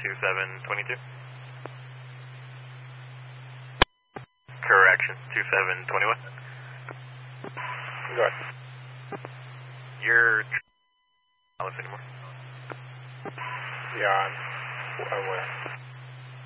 2722. Correction, 2721. Go ahead. You're not anymore. Yeah, I'm aware.